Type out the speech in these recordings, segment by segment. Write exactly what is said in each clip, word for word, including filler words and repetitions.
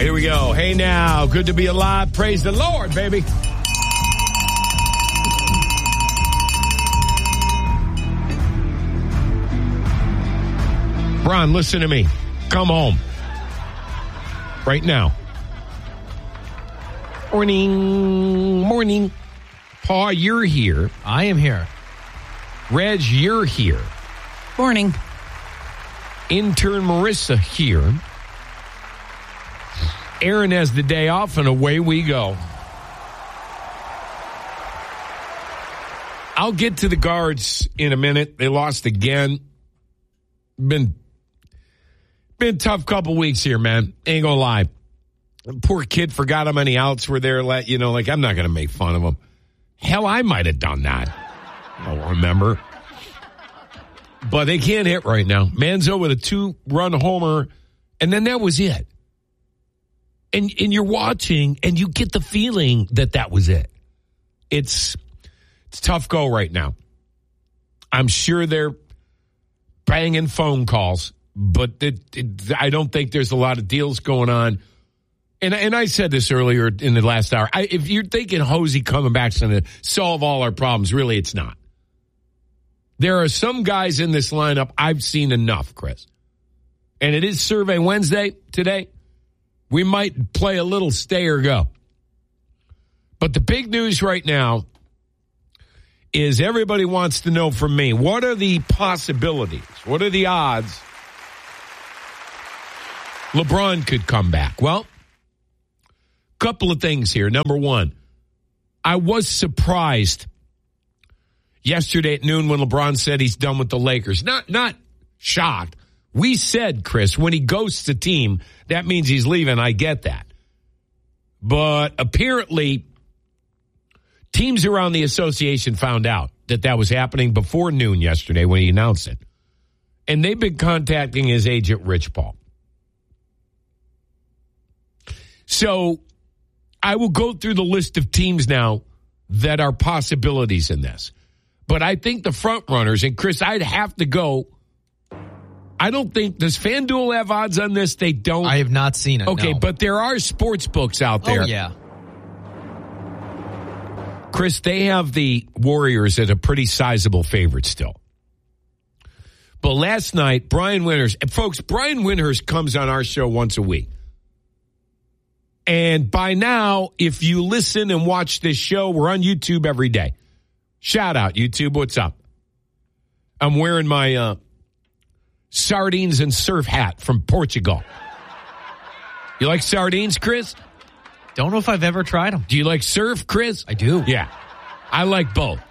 here we go. Hey now, good to be alive. Praise the Lord, baby. Ron, listen to me. Come home. Right now. Morning. Morning. Pa, you're here. I am here. Reg, you're here. Morning. Intern Marissa here. Aaron has the day off, and away we go. I'll get to the Guards in a minute. They lost again. Been, been a tough couple weeks here, man. Ain't gonna lie. Poor kid forgot how many outs were there. Let you know, like, I'm not gonna make fun of him. Hell, I might have done that. I don't remember. But they can't hit right now. Manzo with a two-run homer, and then that was it. And and you're watching, and you get the feeling that that was it. It's it's a tough go right now. I'm sure they're banging phone calls, but it, it, I don't think there's a lot of deals going on. And and I said this earlier in the last hour. I, if you're thinking Hosey coming back is going to solve all our problems, really, it's not. There are some guys in this lineup I've seen enough, Chris. And it is Survey Wednesday today. We might play a little stay or go. But the big news right now is everybody wants to know from me, what are the possibilities? What are the odds LeBron could come back? Well, a couple of things here. Number one, I was surprised yesterday at noon when LeBron said he's done with the Lakers. Not not shocked. We said, Chris, when he ghosts the team, that means he's leaving. I get that. But apparently, teams around the association found out that that was happening before noon yesterday when he announced it. And they've been contacting his agent, Rich Paul. So I will go through the list of teams now that are possibilities in this. But I think the front runners, and Chris, I'd have to go. I don't think, does FanDuel have odds on this? They don't. I have not seen it. Okay, no. but there are sports books out there. Oh, yeah. Chris, they have the Warriors at a pretty sizable favorite still. But last night, Brian Winters, and folks, Brian Winters comes on our show once a week. And by now, if you listen and watch this show, we're on YouTube every day. Shout out, YouTube. What's up? I'm wearing my uh, sardines and surf hat from Portugal. You like sardines, Chris? Don't know if I've ever tried them. Do you like surf, Chris? I do. Yeah. I like both.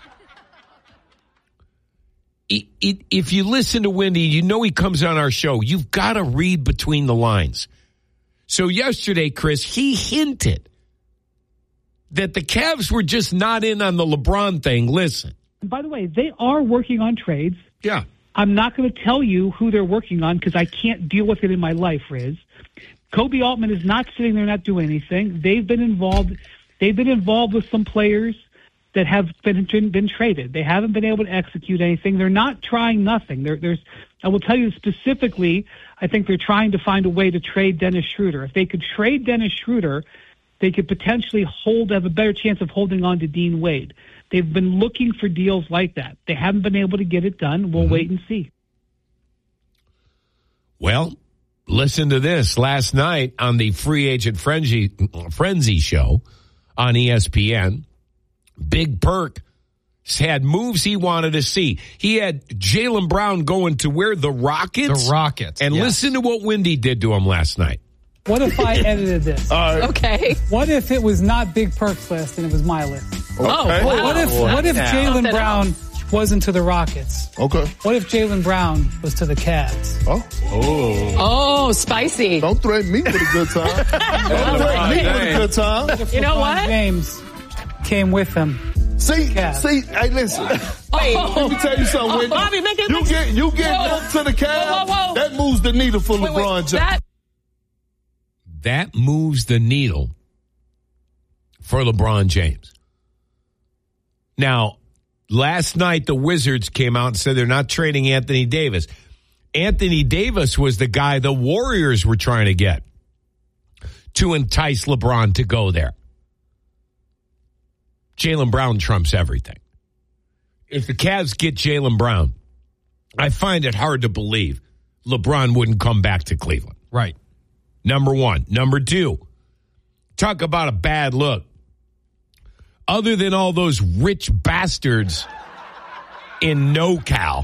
It, it, if you listen to Wendy, you know he comes on our show. You've got to read between the lines. So yesterday, Chris, he hinted that the Cavs were just not in on the LeBron thing. Listen. By the way, they are working on trades. Yeah. I'm not going to tell you who they're working on because I can't deal with it in my life, Riz. Kobe Altman is not sitting there not doing anything. They've been involved. They've been involved with some players that have been been traded. They haven't been able to execute anything. They're not trying nothing. There, there's. I will tell you specifically, I think they're trying to find a way to trade Dennis Schroeder. If they could trade Dennis Schroeder, they could potentially hold have a better chance of holding on to Dean Wade. They've been looking for deals like that. They haven't been able to get it done. We'll mm-hmm. wait and see. Well, listen to this. Last night on the Free Agent Frenzy, Frenzy show on E S P N, Big Perk had moves he wanted to see. He had Jaylen Brown going to where? The Rockets? The Rockets. And yes. listen to what Wendy did to him last night. What if I edited this? Uh, okay. What if it was not Big Perk's list and it was my list? Okay. Oh, wow. What if what if Jaylen Brown wasn't to the Rockets? Okay. What if Jaylen Brown was to the Cavs? Oh. Oh. Oh, spicy. Don't threaten me with a good time. Don't threaten me with a good time. You know what? James came with him. See, Cavs. see, hey, listen. Wait. Let me tell you something, Oh, Wendy. Bobby, make it you get, you get whoa. to the Cavs, whoa, whoa, whoa. that moves the needle for wait, LeBron wait, James. That- That moves the needle for LeBron James. Now, last night the Wizards came out and said they're not trading Anthony Davis. Anthony Davis was the guy the Warriors were trying to get to entice LeBron to go there. Jaylen Brown trumps everything. If the Cavs get Jaylen Brown, I find it hard to believe LeBron wouldn't come back to Cleveland. Right. Number one. Number two, talk about a bad look. Other than all those rich bastards in NoCal,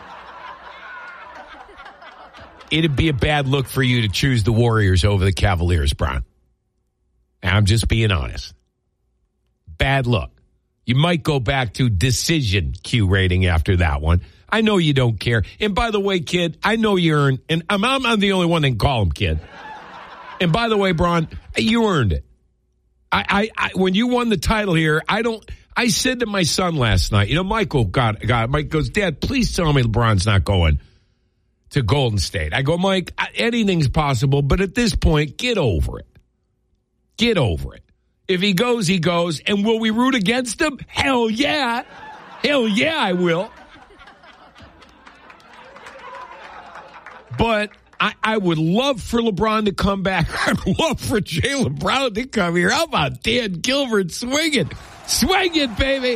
it'd be a bad look for you to choose the Warriors over the Cavaliers, Brian. I'm just being honest. Bad look. You might go back to decision Q rating after that one. I know you don't care. And by the way, kid, I know you earned, and I'm, I'm the only one that can call him kid. And by the way, Braun, you earned it. I, I, I when you won the title here, I don't. I said to my son last night, you know, Michael got got. Mike goes, Dad, please tell me LeBron's not going to Golden State. I go, Mike, anything's possible, but at this point, get over it. Get over it. If he goes, he goes. And will we root against him? Hell yeah. Hell yeah, I will. But I, I would love for LeBron to come back. I'd love for Jaylen Brown to come here. How about Dan Gilbert swinging? Swing it, baby.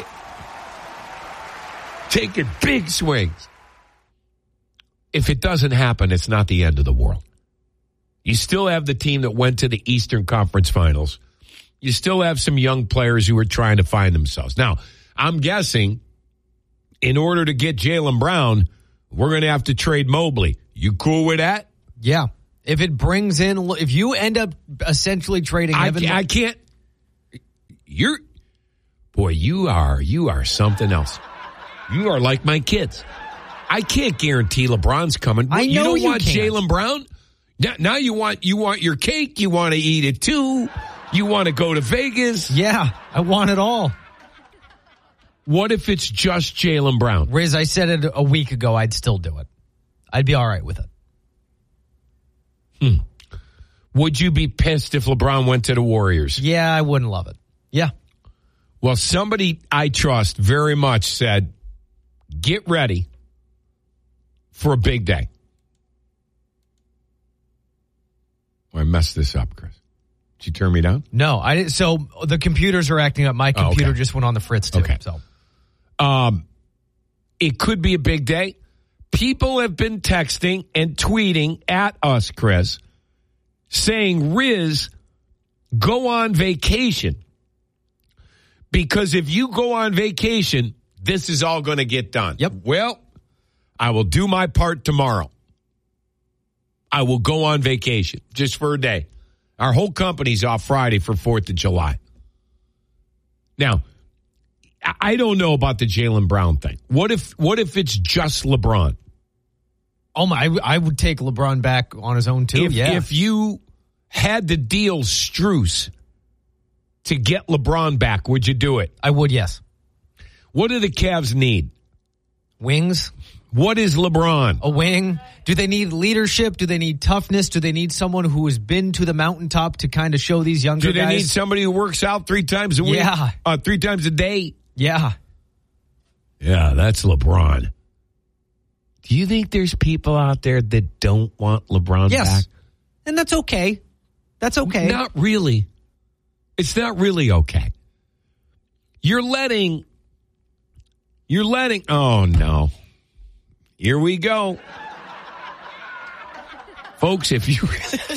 Taking big swings. If it doesn't happen, it's not the end of the world. You still have the team that went to the Eastern Conference Finals. You still have some young players who are trying to find themselves. Now, I'm guessing in order to get Jaylen Brown, we're going to have to trade Mobley. You cool with that? Yeah. If it brings in, if you end up essentially trading I, Evan, can't, I can't. You're, boy, you are, you are something else. You are like my kids. I can't guarantee LeBron's coming. I know you don't you want can't. Jaylen Brown? Now, now you want you want your cake. You want to eat it too. You want to go to Vegas. Yeah, I want it all. What if it's just Jaylen Brown? Riz, I said it a week ago. I'd still do it. I'd be all right with it. Hmm. Would you be pissed if LeBron went to the Warriors? Yeah, I wouldn't love it. Yeah. Well, somebody I trust very much said, get ready for a big day. Oh, I messed this up, Chris. Did you turn me down? No, I didn't. So the computers are acting up. My computer oh, okay. just went on the fritz too. Okay. So, um, it could be a big day. People have been texting and tweeting at us, Chris, saying, Riz, go on vacation. Because if you go on vacation, this is all going to get done. Yep. Well, I will do my part tomorrow. I will go on vacation just for a day. Our whole company's off Friday for fourth of July. Now, I don't know about the Jaylen Brown thing. What if what if it's just LeBron? oh my, I, I would take LeBron back on his own too. If, yeah. if you had to deal Strus to get LeBron back, would you do it? I would, yes. What do the Cavs need? Wings. What is LeBron? A wing. Do they need leadership? Do they need toughness? Do they need someone who has been to the mountaintop to kind of show these younger Do they guys? need somebody who works out three times a week? Yeah. Uh, three times a day? Yeah. Yeah, that's LeBron. Do you think there's people out there that don't want LeBron Yes. back? And that's okay. That's okay. Not really. It's not really okay. You're letting, you're letting, oh no. Here we go. Folks, if you,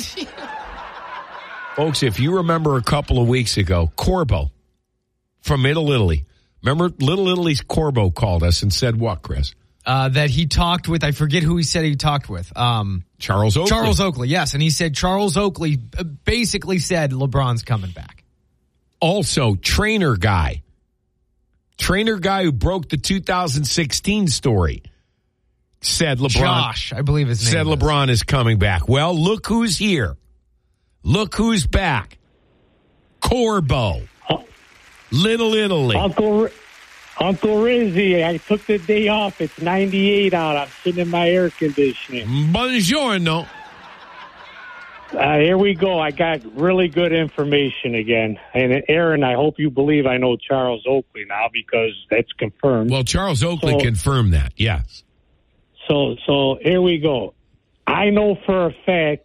folks, if you remember a couple of weeks ago, Corbo from Little Italy. Remember Little Italy's Corbo called us and said what, Chris? Uh, that he talked with, I forget who he said he talked with. Um, Charles Oakley. Charles Oakley, yes. And he said Charles Oakley basically said LeBron's coming back. Also, trainer guy. Trainer guy who broke the two thousand sixteen story said LeBron. Josh, I believe his name Said is. LeBron is coming back. Well, look who's here. Look who's back. Corbo. Little Italy. Uncle Uncle Rizzy, I took the day off. It's ninety-eight out. I'm sitting in my air conditioning. Buongiorno. Uh, here we go. I got really good information again. And Aaron, I hope you believe I know Charles Oakley now because that's confirmed. Well, Charles Oakley So- confirmed that, yes. So, so here we go. I know for a fact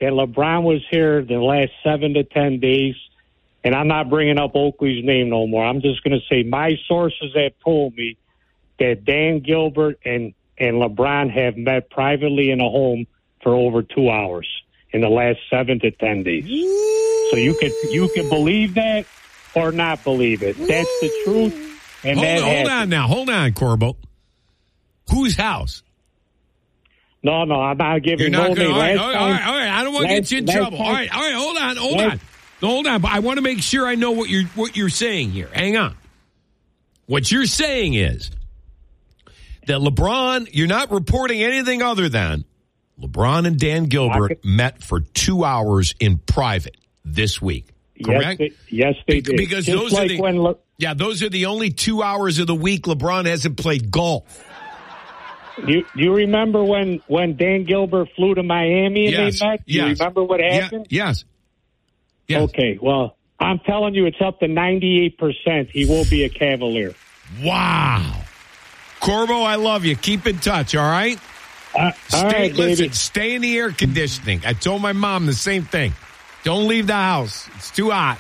that LeBron was here the last seven to ten days, and I'm not bringing up Oakley's name no more. I'm just going to say my sources have told me that Dan Gilbert and, and LeBron have met privately in a home for over two hours in the last seven to ten days. So you can you can believe that or not believe it. That's the truth. And hold, that hold on now. Hold on, Corbo. Whose house? No, no, I'm not giving You're not no going name. all right, Last all right, time- all right, all right. I don't want to last- get you in last trouble. time- All right, all right. Hold on, hold last- on, hold on. But I want to make sure I know what you're what you're saying here. Hang on. What you're saying is that LeBron, you're not reporting anything other than LeBron and Dan Gilbert met for two hours in private this week. Correct? Yes, they, yes, they Be- did. Because Just those like are the when Le- yeah, those are the only two hours of the week LeBron hasn't played golf. Do you, do you remember when, when Dan Gilbert flew to Miami and Yes, they met? Do yes. you remember what Yeah, happened? yes. Yes. Okay, well, I'm telling you, it's up to ninety-eight percent he will be a Cavalier. Wow. Corbo, I love you. Keep in touch, all right? Uh, Stay, all right, listen, baby. stay in the air conditioning. I told my mom the same thing. Don't leave the house. It's too hot.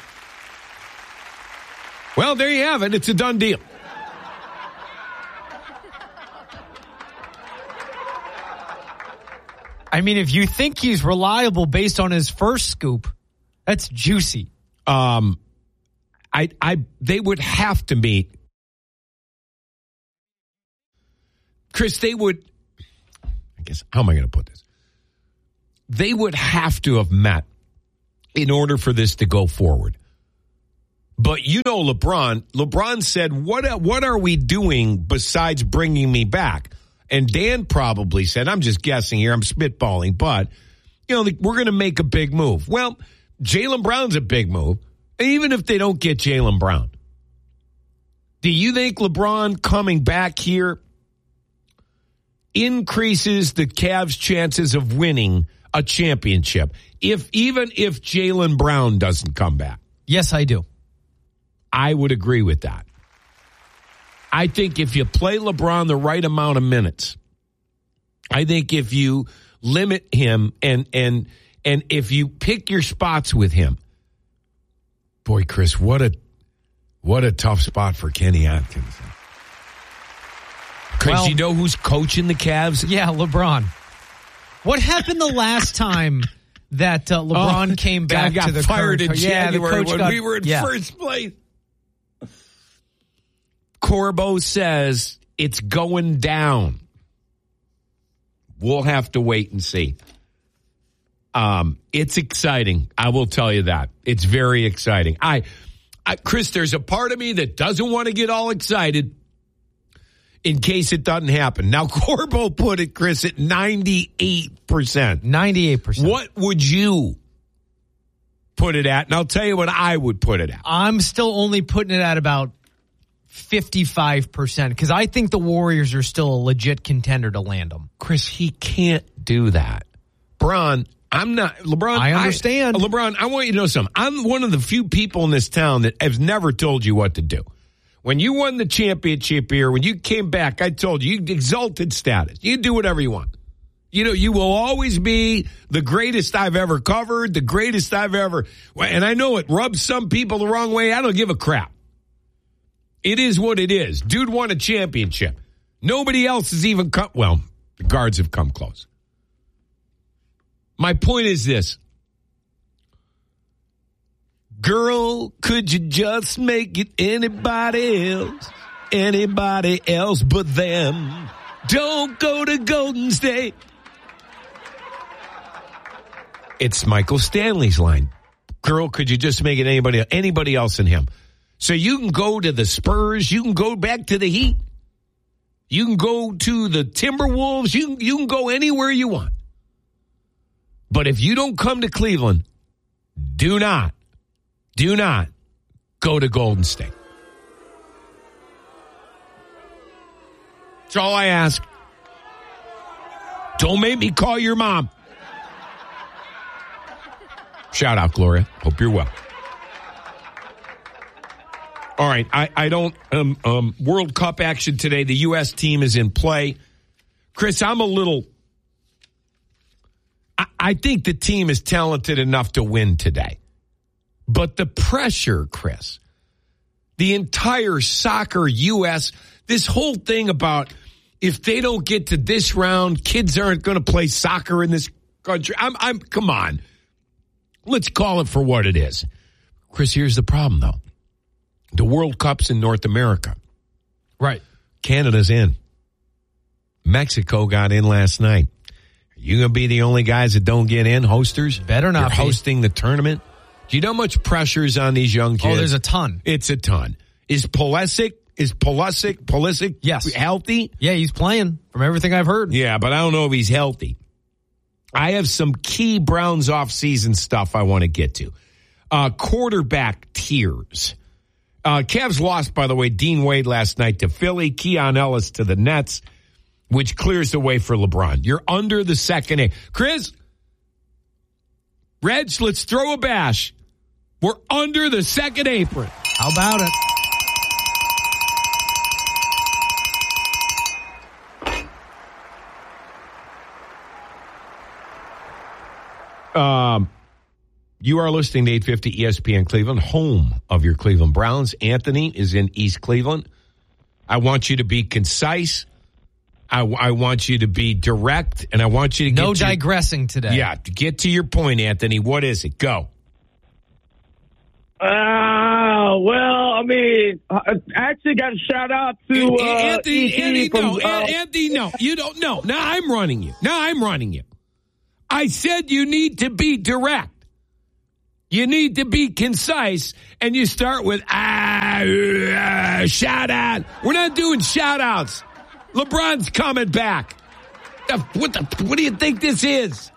Well, there you have it. It's a done deal. I mean, if you think he's reliable based on his first scoop, that's juicy. Um, I, I, they would have to meet. Chris, they would, I guess, how am I going to put this? They would have to have met in order for this to go forward. But you know LeBron, LeBron said, what, what are we doing besides bringing me back? And Dan probably said, I'm just guessing here, I'm spitballing, but, you know, we're going to make a big move. Well, Jaylen Brown's a big move, even if they don't get Jaylen Brown. Do you think LeBron coming back here increases the Cavs' chances of winning a championship, if even if Jaylen Brown doesn't come back? Yes, I do. I would agree with that. I think if you play LeBron the right amount of minutes, I think if you limit him and and and if you pick your spots with him, boy, Chris, what a what a tough spot for Kenny Atkins. Chris, Well, you know who's coaching the Cavs? Yeah, LeBron. What happened the last time that uh, LeBron Oh, came guy back got to the fired current in co- yeah, the January coach when got- we were in yeah. first place. Corbo says it's going down. We'll have to wait and see. Um, it's exciting. I will tell you that. It's very exciting. I, I, Chris, there's a part of me that doesn't want to get all excited in case it doesn't happen. Now, Corbo put it, Chris, at ninety-eight percent. ninety-eight percent. What would you put it at? And I'll tell you what I would put it at. I'm still only putting it at about fifty-five percent because I think the Warriors are still a legit contender to land them. Chris, he can't do that. Bron, I'm not, LeBron. I understand. I, LeBron, I want you to know something. I'm one of the few people in this town that has never told you what to do. When you won the championship here, when you came back, I told you, you exalted status. You do whatever you want. You know, you will always be the greatest I've ever covered, the greatest I've ever, and I know it rubs some people the wrong way. I don't give a crap. It is what it is. Dude won a championship. Nobody else has even come, well, the guards have come close. My point is this. Girl, could you just make it anybody else? Anybody else but them. Don't go to Golden State. It's Michael Stanley's line. Girl, could you just make it anybody anybody else than him? So you can go to the Spurs. You can go back to the Heat. You can go to the Timberwolves. You, you can go anywhere you want. But if you don't come to Cleveland, do not, do not go to Golden State. That's all I ask. Don't make me call your mom. Shout out, Gloria. Hope you're well. All right, I, I don't, um, um, World Cup action today. The U S team is in play. Chris, I'm a little, I, I think the team is talented enough to win today. But the pressure, Chris, the entire soccer U S, this whole thing about if they don't get to this round, kids aren't going to play soccer in this country. I'm, I'm, come on. Let's call it for what it is. Chris, here's the problem, though. The World Cup's in North America. Right. Canada's in. Mexico got in last night. Are you going to be the only guys that don't get in, hosters? Better not You're be. hosting the tournament. Do you know how much pressure is on these young kids? Oh, there's a ton. It's a ton. Is Pulisic, is Pulisic, Pulisic yes. healthy? Yeah, he's playing from everything I've heard. Yeah, but I don't know if he's healthy. I have some key Browns off-season stuff I want to get to. Uh, quarterback tiers. Uh, Cavs lost, by the way, Dean Wade last night to Philly, Keon Ellis to the Nets, which clears the way for LeBron. You're under the second A. Chris, Reg, let's throw a bash. We're under the second apron. How about it? Um, you are listening to eight fifty E S P N Cleveland, home of your Cleveland Browns. Anthony is in East Cleveland. I want you to be concise. I, I want you to be direct, and I want you to get no to digressing today. Yeah, to get to your point, Anthony. What is it? Go. Uh, well, I mean, I actually got a shout out to uh, Anthony. E T Anthony, from, no, uh, Anthony, no, you don't. No, now I'm running you. Now I'm running you. I said you need to be direct. You need to be concise, and you start with ah, uh, shout out. We're not doing shout outs. LeBron's coming back. What the? What do you think this is?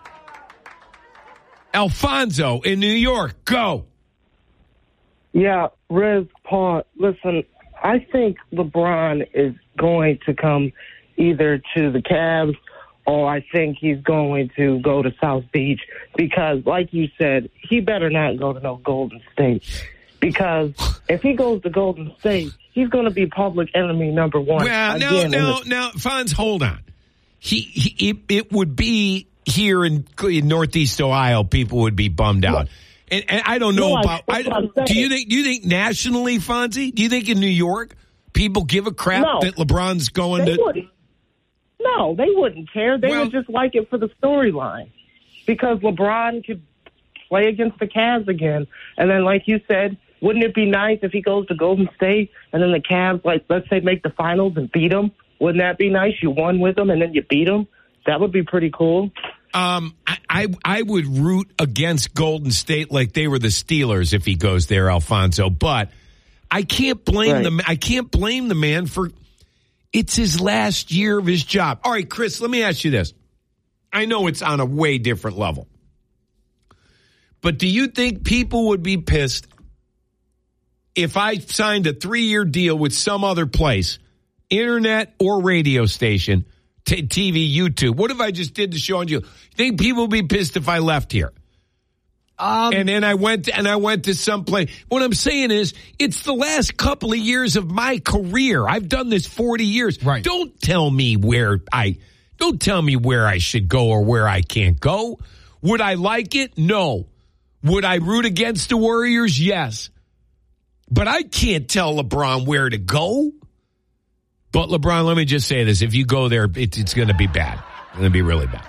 Alfonso in New York. Go. Yeah, Riz, Paul, listen, I think LeBron is going to come either to the Cavs or I think he's going to go to South Beach because, like you said, he better not go to no Golden State. Because if he goes to Golden State, he's going to be public enemy number one. Well, now, now, the- now, Fonz, hold on. He, he it, it would be here in, in Northeast Ohio, people would be bummed out. And, and I don't know no, about. I, do you think? Do you think nationally, Fonzie? Do you think in New York people give a crap no, that LeBron's going they to? Wouldn't. No, they wouldn't care. They well, would just like it for the storyline because LeBron could play against the Cavs again, and then, like you said, wouldn't it be nice if he goes to Golden State and then the Cavs, like let's say, make the finals and beat them? Wouldn't that be nice? You won with them and then you beat them. That would be pretty cool. Um, I, I I would root against Golden State like they were the Steelers if he goes there, Alfonso. But I can't blame right. the I can't blame the man for it's his last year of his job. All right, Chris, let me ask you this. I know it's on a way different level, but do you think people would be pissed if I signed a three-year deal with some other place, internet or radio station? T- T V, YouTube. What if I just did the show on you? You think people would be pissed if I left here? Um, and then I went to, and I went to some place. What I'm saying is, it's the last couple of years of my career. I've done this forty years. Right. Don't tell me where I, don't tell me where I should go or where I can't go. Would I like it? No. Would I root against the Warriors? Yes. But I can't tell LeBron where to go. But, LeBron, let me just say this. If you go there, it, it's going to be bad. It's going to be really bad.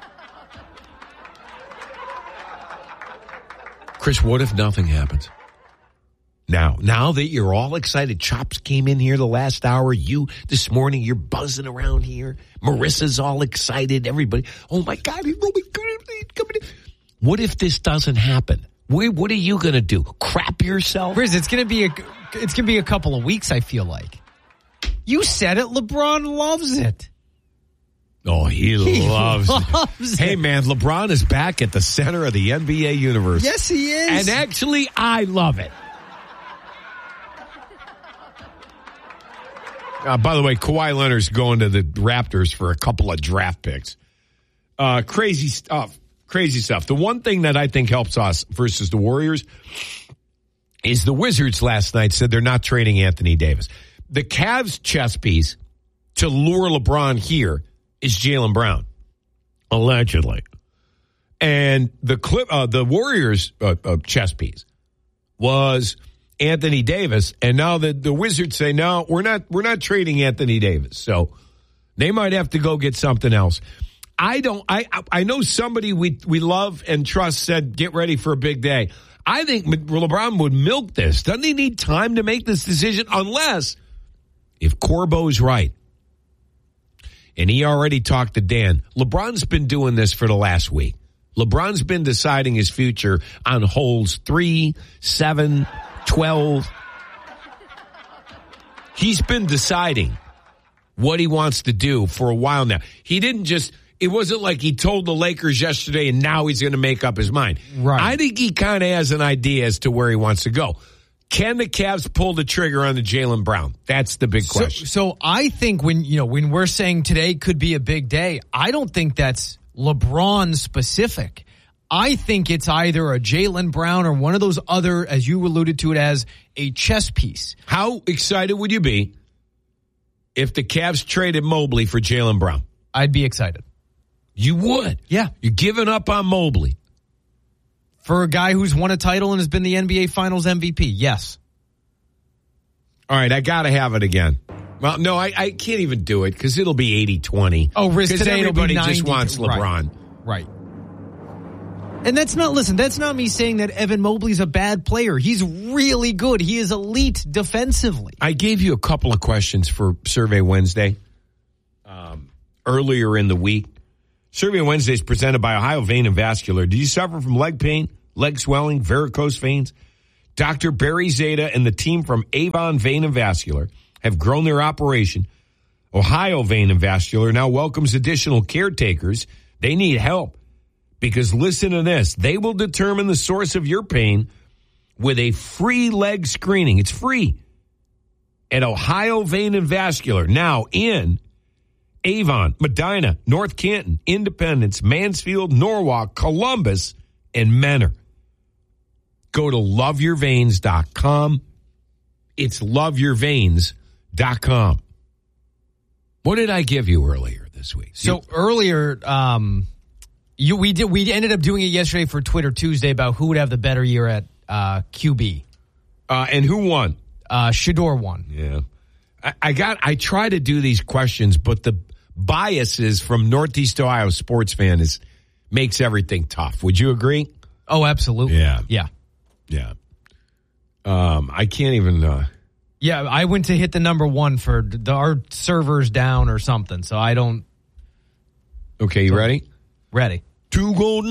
Chris, what if nothing happens? Now, now that you're all excited, Chops came in here the last hour. You, this morning, you're buzzing around here. Marissa's all excited. Everybody, oh, my God, he's really good. Coming in. What if this doesn't happen? What, what are you going to do? Crap yourself? Riz, it's going to be a, it's going to be a couple of weeks, I feel like. You said it. LeBron loves it. Oh, he, he loves, loves it. it. Hey, man, LeBron is back at the center of the N B A universe. Yes, he is. And actually, I love it. Uh, by the way, Kawhi Leonard's going to the Raptors for a couple of draft picks. Uh, crazy stuff. Crazy stuff. The one thing that I think helps us versus the Warriors is the Wizards last night said they're not trading Anthony Davis. The Cavs' chess piece to lure LeBron here is Jaylen Brown, allegedly. And the clip, uh, the Warriors uh, uh, chess piece was Anthony Davis, and now the, the Wizards say no, we're not we're not trading Anthony Davis, so they might have to go get something else. I don't. I I know somebody we we love and trust said get ready for a big day. I think LeBron would milk this. Doesn't he need time to make this decision? Unless if Corbo's right. And he already talked to Dan. LeBron's been doing this for the last week. LeBron's been deciding his future on holes three, seven, twelve. He's been deciding what he wants to do for a while now. He didn't just, it wasn't like he told the Lakers yesterday and now he's going to make up his mind. Right. I think he kind of has an idea as to where he wants to go. Can the Cavs pull the trigger on the Jaylen Brown? That's the big question. So, so I think when, you know, when we're saying today could be a big day, I don't think that's LeBron specific. I think it's either a Jaylen Brown or one of those other, as you alluded to it as, a chess piece. How excited would you be if the Cavs traded Mobley for Jaylen Brown? I'd be excited. You would? Yeah. You're giving up on Mobley. For a guy who's won a title and has been the N B A Finals M V P, yes. All right, I got to have it again. Well, no, I, I can't even do it because it'll be eighty twenty. Oh, Riz, today everybody it'll be just wants LeBron. Right. right. And that's not, listen, that's not me saying that Evan Mobley's a bad player. He's really good. He is elite defensively. I gave you a couple of questions for Survey Wednesday um, earlier in the week. Survey Wednesday is presented by Ohio Vein and Vascular. Do you suffer from leg pain, leg swelling, varicose veins? Doctor Barry Zeta and the team from Avon Vein and Vascular have grown their operation. Ohio Vein and Vascular now welcomes additional caretakers. They need help because listen to this. They will determine the source of your pain with a free leg screening. It's free at Ohio Vein and Vascular. Now in Avon, Medina, North Canton, Independence, Mansfield, Norwalk, Columbus, and Mentor. Go to love your veins dot com. It's love your veins dot com. What did I give you earlier this week? So you, earlier, um, you we did we ended up doing it yesterday for Twitter Tuesday about who would have the better year at uh, Q B. Uh, and who won? Uh, Shedeur won. Yeah. I, I got. I try to do these questions, but the biases from Northeast Ohio sports fan is makes everything tough. Would you agree? Oh, absolutely. Yeah. Yeah. Yeah. Um, I can't even. Uh, yeah, I went to hit the number one for the, our servers down or something, so I don't. Okay, you ready? Ready. Two golden